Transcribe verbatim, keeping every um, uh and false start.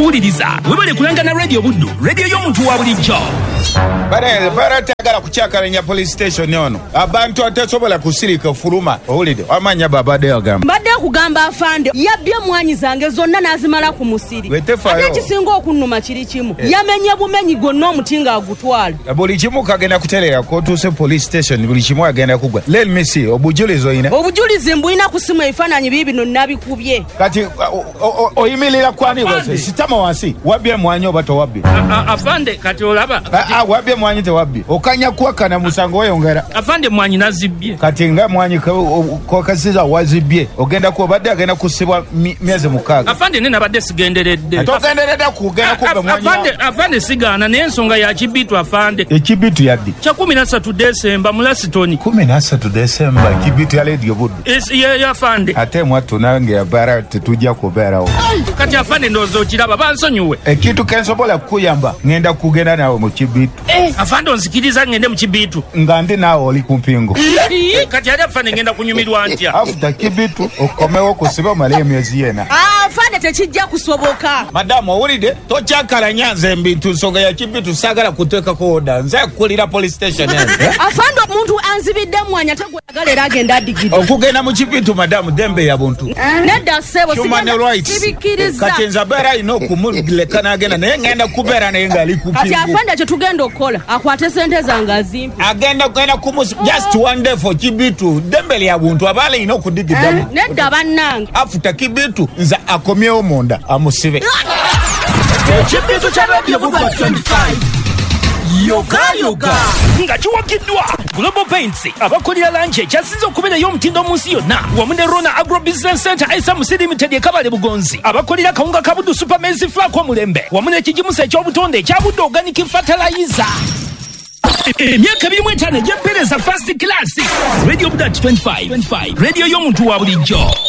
okuwuliriza webale kulangana radio buddu radio y'omuntu wa bulijjo. Bare bare tagala kuchakalanya police station ono abantu atesobola kusirika fuluma owulide amanya babade agamba mbadde kugamba afande yabbye mwanyi zange zonna nazimala ku musiri ate kisinga okunnuma kiri kimu eh. yamenye bumenyi gonna omutinga agutwala buli kimu kagenda kuterera ko tuse police station buli kimu agenda kugwa let me see obujulizi oyina obujulizi mbuyina kusimu ebifaananyi bibino nabikubye kati oyimilira kwani wase sitama wansi wabbye mwanyi obato wabbye afande kati olaba wabbye mwanyi te wabbye okanya kwakana musango oyongera afande mwanyi nazibbye kati nga mwanyi ko kasiza wazibye ogenda ko badde agenda kusibwa myezi mukaga afande nena badde sigenderedde atogenderedde kugenda ko mwanyi afande afande sigana n'ensonga ya kibitu afande ekibitu yaddi kya kumi na ssatu Desemba mulasitoni kumi na ssatu Desemba kibitu ya radio buddu es ya ya afande ate mwatu nange abara tetujja kubeerawo kati afande ndozo kiraba bansonyiwe ekitu kensobola kuyamba ngenda kugenda nawe mu kibitu eh afande onzikiriza ngende mu kibitu nga ndi nawe oli ku mpingo kati ali afande ngenda kunyumirwa ntya afuta kibitu okomewo kusiba male emyezi yena afande tekijja kusoboka madamu owulidde tokyakalanya nze mbintu nsonga ya kibitu saagala kuteekako oda nze kulira police station afande omuntu anzibidde mwanya tegwagala era agenda adigidde okugenda mu kibitu madamu dembe ya buntu nedda sebo sibikiriza kati nze abeera alina okumuleka n'agenda naye ngenda kubeera naye ng'ali ku kati afande kye tugenda okukola akwate sente zange azimpi agenda kugenda kumus just one day for kibitu dembe lya buntu abaala alina okudigiddamu nedda bannange afuta kibitu nze akomyewo munda amusibe ekibitu kya radio buddu twenty-five yoga yoga nga kiwakiddwa Global Paints abakolera lanche kyasize okubeerayo omutindo mu nsi yonna wamu ne Rona Agro Business Center Esa Musi Limited ekabale Bugonzi abakolera kawunga kabuddu Super Maize Flour Omulembe wamu n'ekigimusa ekyobutonde ekyabuddu Organic Fertilizer emyaka ebiri mu etaano egy'empeereza first class radio buddu twenty-five radio y'omuntu wa bulijjo.